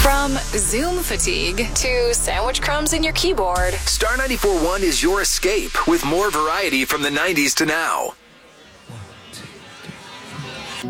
From Zoom fatigue to sandwich crumbs in your keyboard. Star 94.1 is your escape with more variety from the 90s to now.